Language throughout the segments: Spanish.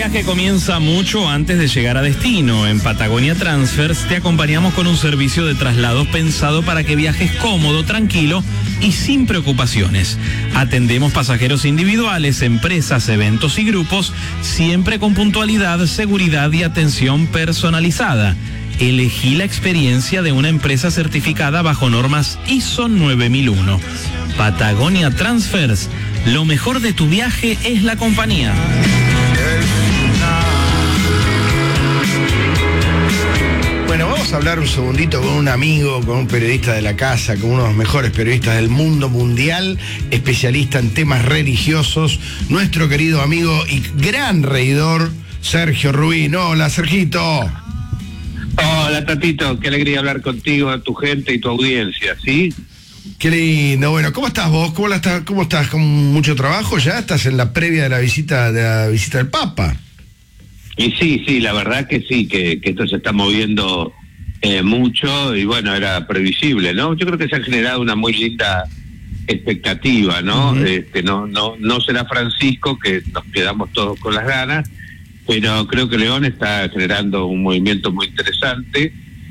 viaje comienza mucho antes de llegar a destino. En Patagonia Transfers te acompañamos con un servicio de traslados pensado para que viajes cómodo, tranquilo y sin preocupaciones. Atendemos pasajeros individuales, empresas, eventos y grupos, siempre con puntualidad, seguridad y atención personalizada. Elegí la experiencia de una empresa certificada bajo normas ISO 9001. Patagonia Transfers, lo mejor de tu viaje es la compañía. Bueno, vamos a hablar un segundito con un amigo, con un periodista de la casa, con uno de los mejores periodistas del mundo mundial, especialista en temas religiosos, nuestro querido amigo y gran reidor, Sergio Rubín. Hola, Sergito. Hola, Tatito, qué alegría hablar contigo, a tu gente y tu audiencia, ¿sí? Qué lindo. Bueno, ¿cómo estás vos? ¿Cómo estás? ¿Con mucho trabajo ya? ¿Estás en la previa de la visita del Papa? Y sí, la verdad que sí, que esto se está moviendo mucho y bueno, era previsible, ¿no? Yo creo que se ha generado una muy linda expectativa, ¿no? Uh-huh. No será Francisco, que nos quedamos todos con las ganas, pero creo que León está generando un movimiento muy interesante.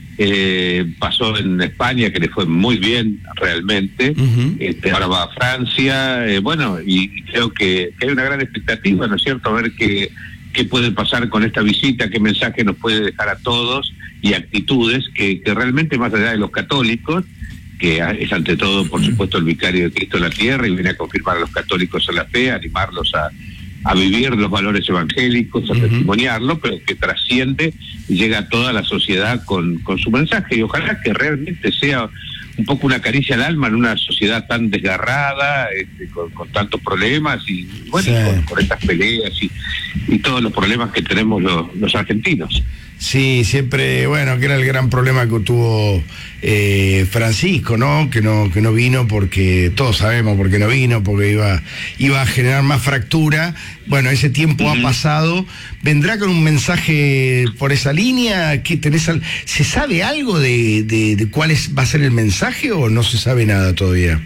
Pasó en España, que le fue muy bien realmente. Uh-huh. Ahora va a Francia, bueno, y creo que hay una gran expectativa, ¿no es cierto? A ver qué puede pasar con esta visita, qué mensaje nos puede dejar a todos y actitudes que realmente, más allá de los católicos, que es ante todo, por supuesto, el vicario de Cristo en la tierra y viene a confirmar a los católicos en la fe, a animarlos a vivir los valores evangélicos, a testimoniarlo, pero que trasciende y llega a toda la sociedad con su mensaje, y ojalá que realmente sea un poco una caricia al alma en una sociedad tan desgarrada, con tantos problemas, y bueno, sí, con estas peleas y todos los problemas que tenemos los argentinos. Sí, siempre, bueno, que era el gran problema que tuvo Francisco, ¿no? Que no vino porque, todos sabemos por qué no vino, porque iba a generar más fractura. Bueno, ese tiempo ha pasado. ¿Vendrá con un mensaje por esa línea? ¿Se sabe algo de cuál va a ser el mensaje o no se sabe nada todavía?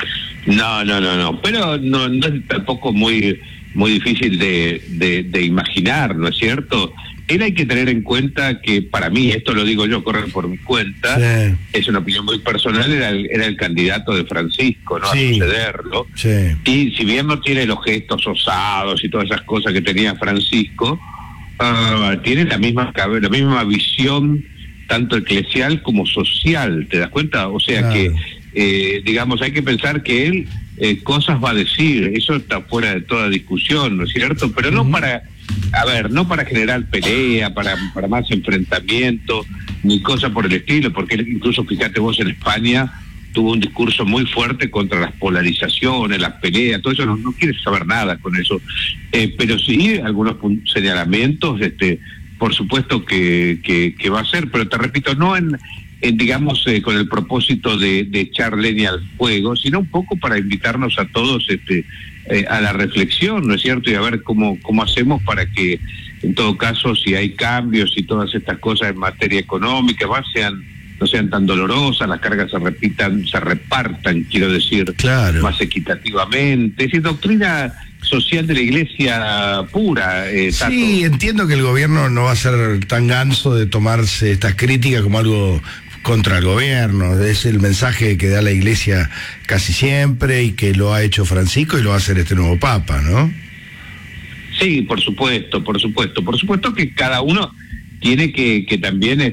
No, pero no es tampoco muy difícil de imaginar, ¿no es cierto? Él hay que tener en cuenta que, para mí, esto lo digo yo, correr por mi cuenta, sí, es una opinión muy personal, era el candidato de Francisco, ¿no? Sí, a sucederlo. Sí. Y si bien no tiene los gestos osados y todas esas cosas que tenía Francisco, tiene la misma visión, tanto eclesial como social, ¿te das cuenta? O sea, claro, que, digamos, hay que pensar que él cosas va a decir, eso está fuera de toda discusión, ¿no es cierto? Pero no para generar pelea, para más enfrentamiento, ni cosa por el estilo, porque él, incluso, fíjate vos, en España tuvo un discurso muy fuerte contra las polarizaciones, las peleas, todo eso, no quiere saber nada con eso, pero sí algunos señalamientos, por supuesto que va a ser, pero te repito, no en digamos, con el propósito de echar leña al fuego, sino un poco para invitarnos a todos a la reflexión, ¿no es cierto? Y a ver cómo hacemos para que, en todo caso, si hay cambios y todas estas cosas en materia económica, no sean tan dolorosas, las cargas se repartan, quiero decir, claro, más equitativamente. Es decir, doctrina social de la Iglesia pura. Sí, entiendo que el gobierno no va a ser tan ganso de tomarse estas críticas como algo contra el gobierno. Es el mensaje que da la Iglesia casi siempre y que lo ha hecho Francisco y lo va a hacer este nuevo Papa, ¿no? Sí, por supuesto que cada uno tiene que también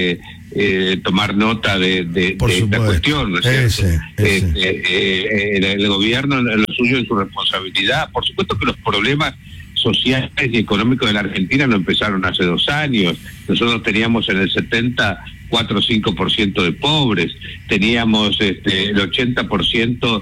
tomar nota de esta cuestión, ¿no es cierto? El gobierno, lo suyo es su responsabilidad. Por supuesto que los problemas sociales y económicos de la Argentina no empezaron hace 2 años. Nosotros teníamos en el 70 4 o 5% de pobres, teníamos el 80%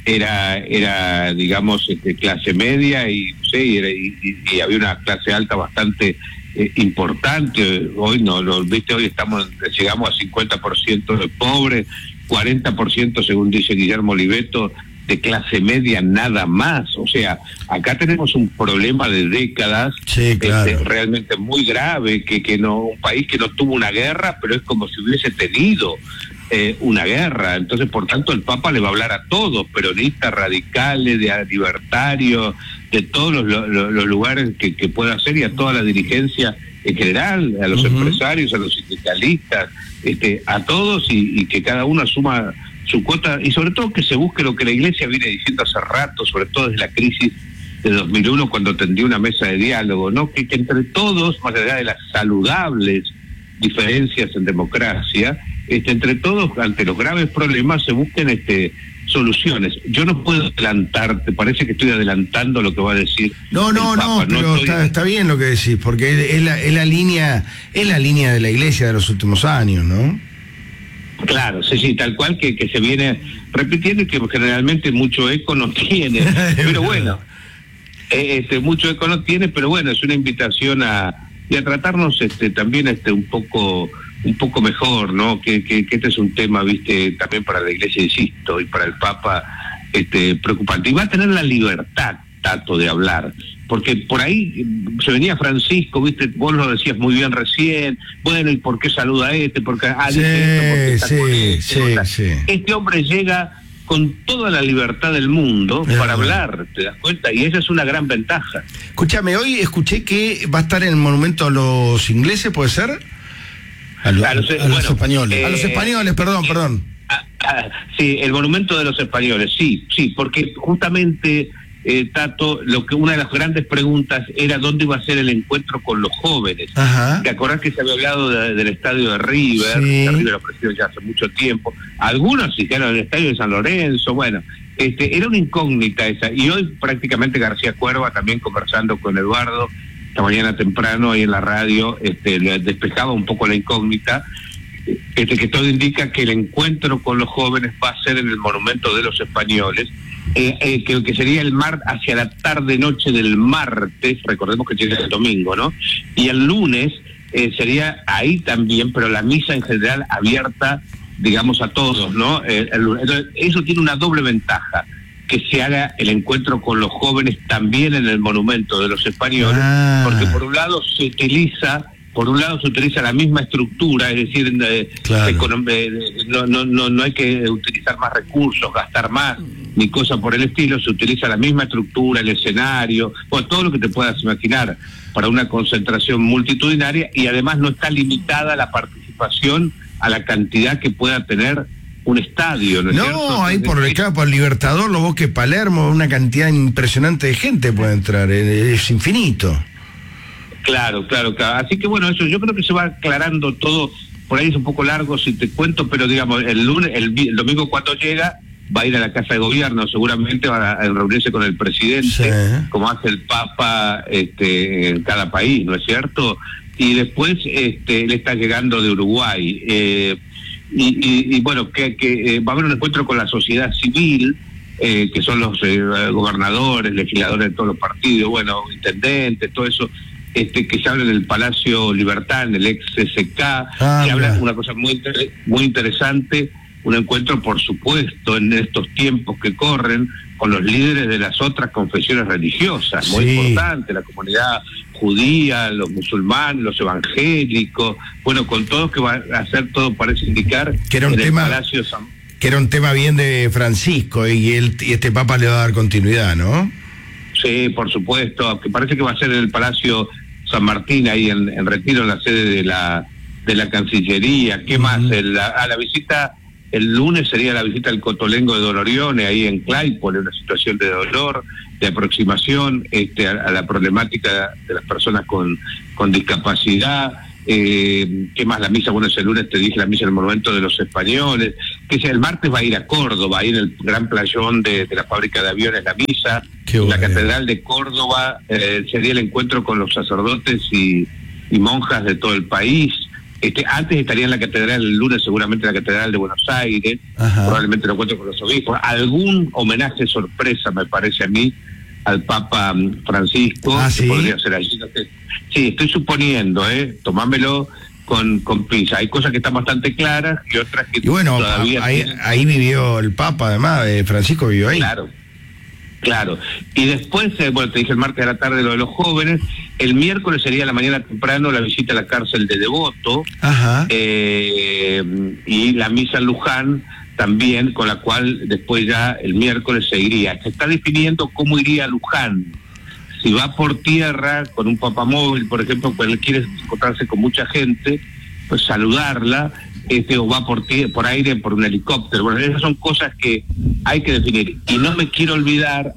era digamos clase media y había una clase alta bastante importante. Hoy hoy llegamos a 50% de pobres, 40%, según dice Guillermo Oliveto, de clase media nada más. O sea, acá tenemos un problema de décadas, sí, claro, realmente muy grave, un país que no tuvo una guerra, pero es como si hubiese tenido una guerra. Entonces, por tanto, el Papa le va a hablar a todos, peronistas, radicales, libertarios, de todos los lugares que pueda hacer y a toda la dirigencia en general, a los empresarios, a los sindicalistas, a todos y que cada uno asuma su cuota y sobre todo que se busque lo que la Iglesia viene diciendo hace rato, sobre todo desde la crisis de 2001 cuando tendió una mesa de diálogo, ¿no? Que entre todos, más allá de las saludables diferencias en democracia, entre todos ante los graves problemas se busquen soluciones. Yo no puedo adelantar, te parece que estoy adelantando lo que va a decir. No, pero está bien lo que decís, porque es la línea de la Iglesia de los últimos años, ¿no? Claro, sí, tal cual que se viene repitiendo y que generalmente mucho eco no tiene, pero bueno, mucho eco no tiene, pero bueno, es una invitación a tratarnos también un poco mejor, ¿no? Que este es un tema, viste, también para la Iglesia, insisto, y para el Papa, preocupante. Y va a tener la libertad, Tato, de hablar, porque por ahí se venía Francisco, viste, vos lo decías muy bien recién, bueno, ¿y por qué saluda a porque sí. Este hombre llega con toda la libertad del mundo para hablar, ¿te das cuenta? Y esa es una gran ventaja. Escúchame, hoy escuché que va a estar en el monumento a los ingleses, ¿puede ser? A los españoles. A los españoles, perdón. Sí, el monumento de los españoles, sí, porque justamente, Tato, una de las grandes preguntas era dónde iba a ser el encuentro con los jóvenes. Ajá. ¿Te acordás que se había hablado del estadio de River? Sí. Que River lo ofreció ya hace mucho tiempo. Algunos dijeron el estadio de San Lorenzo, bueno, era una incógnita esa. Y hoy prácticamente García Cuerva, también conversando con Eduardo, esta mañana temprano ahí en la radio, le despejaba un poco la incógnita, que todo indica que el encuentro con los jóvenes va a ser en el monumento de los españoles, que sería hacia la tarde-noche del martes, recordemos que llega el domingo, ¿no? Y el lunes sería ahí también, pero la misa en general abierta, digamos, a todos, ¿no? Eso tiene una doble ventaja, que se haga el encuentro con los jóvenes también en el monumento de los españoles, porque por un lado se utiliza la misma estructura, es decir, no hay que utilizar más recursos, gastar más, ni cosa por el estilo, se utiliza la misma estructura, el escenario, todo lo que te puedas imaginar para una concentración multitudinaria, y además no está limitada la participación a la cantidad que pueda tener un estadio, ¿no es cierto? No, ahí por el Libertador, los Bosques Palermo, una cantidad impresionante de gente puede entrar, es infinito. Claro. Así que bueno, eso yo creo que se va aclarando todo. Por ahí es un poco largo si te cuento, pero digamos, el domingo cuando llega, va a ir a la Casa de Gobierno, seguramente va a reunirse con el presidente, sí, como hace el Papa en cada país, ¿no es cierto? Y después él está llegando de Uruguay, y bueno, que va a haber un encuentro con la sociedad civil, que son los gobernadores, legisladores de todos los partidos, bueno, intendentes, todo eso, que se habla en el Palacio Libertad, en el ex CCK, se habla una cosa muy interesante, un encuentro, por supuesto, en estos tiempos que corren, con los líderes de las otras confesiones religiosas, muy importante, la comunidad judía, los musulmanes, los evangélicos, bueno, con todos que va a hacer todo, parece indicar, que era un tema, Palacio que era un tema bien de Francisco, y este Papa le va a dar continuidad, ¿no? Sí, por supuesto, que parece que va a ser en el Palacio San Martín, ahí en Retiro, en la sede de la Cancillería. ¿Qué más? La visita, el lunes sería la visita al Cotolengo de Don Orione, ahí en Claypole, una situación de dolor, de aproximación a la problemática de las personas con discapacidad. ¿Qué más? La misa, bueno, ese lunes te dije la misa en el Monumento de los Españoles, que el martes va a ir a Córdoba, ahí en el gran playón de la fábrica de aviones, la misa. En la Catedral de Córdoba sería el encuentro con los sacerdotes y monjas de todo el país. Antes estaría en la catedral el lunes, seguramente en la Catedral de Buenos Aires. Ajá. Probablemente lo encuentro con los obispos. Algún homenaje sorpresa, me parece a mí, al Papa Francisco, ¿sí? Podría ser allí. Sí, estoy suponiendo, tomámelo con pinza. Hay cosas que están bastante claras y otras que todavía ahí vivió el Papa, además, Francisco vivió ahí. Claro. Y después, bueno, te dije el martes de la tarde lo de los jóvenes. El miércoles sería a la mañana temprano la visita a la cárcel de Devoto. Ajá. Y la misa en Luján también, con la cual después ya el miércoles se iría. Se está definiendo cómo iría a Luján. Si va por tierra con un papamóvil, por ejemplo, cuando él quiere encontrarse con mucha gente, pues saludarla, o va por aire, por un helicóptero. Bueno, esas son cosas que hay que definir. Y no me quiero olvidar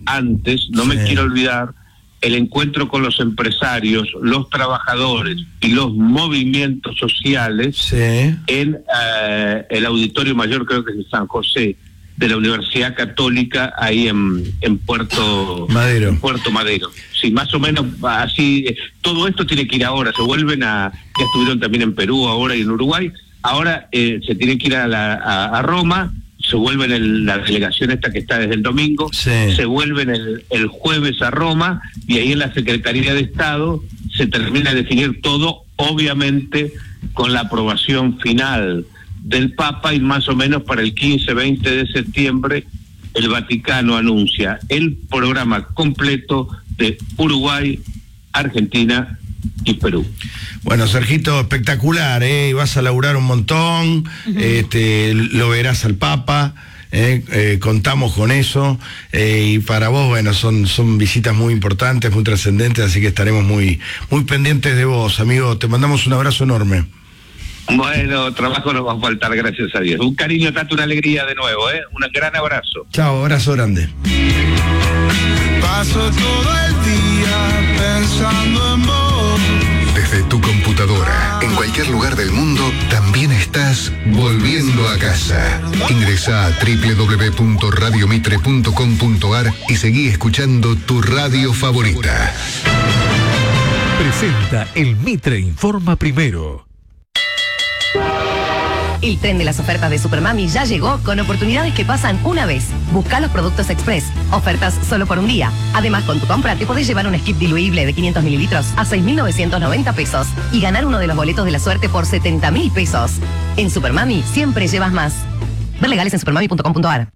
el encuentro con los empresarios, los trabajadores y los movimientos sociales en el Auditorio Mayor, creo que es de San José, de la Universidad Católica, ahí en Puerto Madero. En Puerto Madero. Sí, más o menos así. Todo esto tiene que ir ahora. Se vuelven ya estuvieron también en Perú ahora y en Uruguay. Ahora se tiene que ir a Roma. Se vuelven la delegación esta que está desde el domingo, se vuelven el jueves a Roma, y ahí en la Secretaría de Estado se termina de definir todo, obviamente con la aprobación final del Papa, y más o menos para el 15-20 de septiembre el Vaticano anuncia el programa completo de Uruguay, Argentina y Perú. Bueno, Sergito, espectacular, vas a laburar un montón, lo verás al Papa, contamos con eso, y para vos, bueno, son visitas muy importantes, muy trascendentes, así que estaremos muy pendientes de vos, amigo. Te mandamos un abrazo enorme. Bueno, trabajo no va a faltar, gracias a Dios. Un cariño, Tato, una alegría de nuevo, un gran abrazo. Chao, abrazo grande. Paso todo el día pensando en vos. Desde tu computadora, en cualquier lugar del mundo, también estás volviendo a casa. Ingresa a www.radiomitre.com.ar y seguí escuchando tu radio favorita. Presenta el Mitre Informa Primero. El tren de las ofertas de Supermami ya llegó con oportunidades que pasan una vez. Busca los productos Express. Ofertas solo por un día. Además, con tu compra te podés llevar un skip diluible de 500 mililitros a 6.990 pesos y ganar uno de los boletos de la suerte por 70.000 pesos. En Supermami siempre llevas más. Ver legales en supermami.com.ar.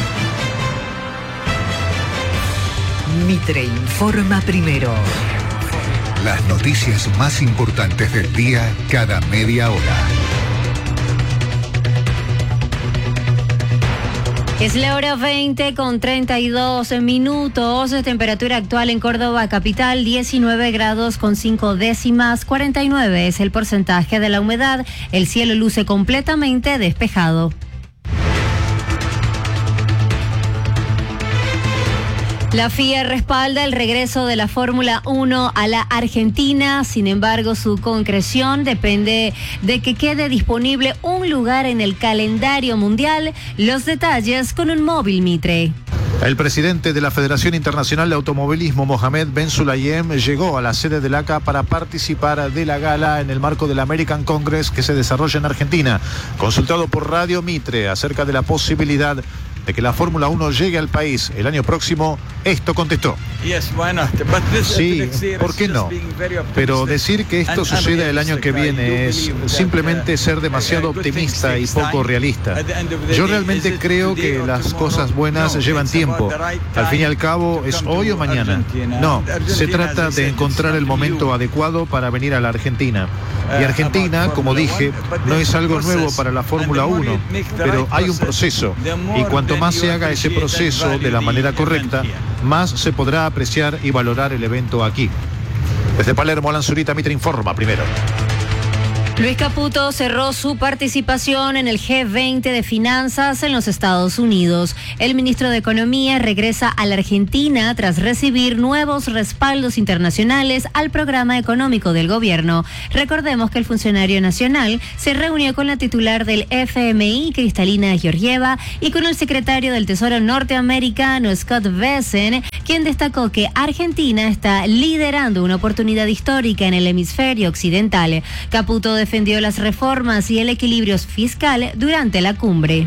Mitre Informa Primero. Las noticias más importantes del día cada media hora. Es la hora 20 con 32 minutos. Temperatura actual en Córdoba capital 19 grados con 5 décimas. 49 es el porcentaje de la humedad. El cielo luce completamente despejado. La FIA respalda el regreso de la Fórmula 1 a la Argentina. Sin embargo, su concreción depende de que quede disponible un lugar en el calendario mundial. Los detalles con un móvil Mitre. El presidente de la Federación Internacional de Automovilismo, Mohamed Ben Sulayem, llegó a la sede del ACA para participar de la gala en el marco del American Congress que se desarrolla en Argentina. Consultado por Radio Mitre acerca de la posibilidad de que la Fórmula 1 llegue al país el año próximo, esto contestó. Sí, ¿por qué no? Pero decir que esto suceda el año que viene es simplemente ser demasiado optimista y poco realista. Yo realmente creo que las cosas buenas llevan tiempo. Al fin y al cabo, ¿es hoy o mañana? No, se trata de encontrar el momento adecuado para venir a la Argentina. Y Argentina, como dije, no es algo nuevo para la Fórmula 1, pero hay un proceso. Y cuanto más se haga ese proceso de la manera correcta, más se podrá apreciar y valorar el evento aquí. Desde Palermo, Alan Zurita, Mitre Informa Primero. Luis Caputo cerró su participación en el G20 de finanzas en los Estados Unidos. El ministro de Economía regresa a la Argentina tras recibir nuevos respaldos internacionales al programa económico del gobierno. Recordemos que el funcionario nacional se reunió con la titular del FMI, Cristalina Georgieva, y con el secretario del Tesoro norteamericano, Scott Bessent, quien destacó que Argentina está liderando una oportunidad histórica en el hemisferio occidental. Caputo defendió las reformas y el equilibrio fiscal durante la cumbre.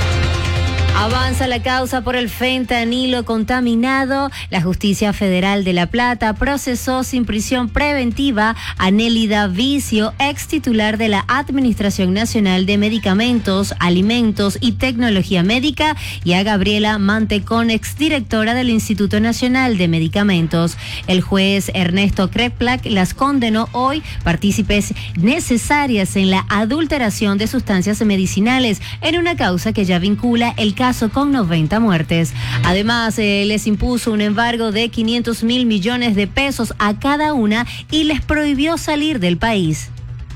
Avanza la causa por el fentanilo contaminado. La Justicia Federal de La Plata procesó sin prisión preventiva a Nélida Vicio, ex titular de la Administración Nacional de Medicamentos, Alimentos y Tecnología Médica, y a Gabriela Mantecón, ex directora del Instituto Nacional de Medicamentos. El juez Ernesto Kreplak las condenó hoy partícipes necesarias en la adulteración de sustancias medicinales en una causa que ya vincula el caso caso con 90 muertes. Además, les impuso un embargo de 500.000 millones de pesos a cada una y les prohibió salir del país.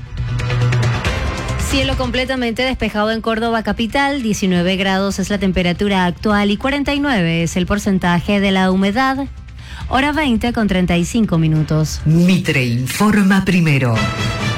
Cielo completamente despejado en Córdoba capital, 19 grados es la temperatura actual y 49 es el porcentaje de la humedad. Hora 20 con 35 minutos. Mitre informa primero.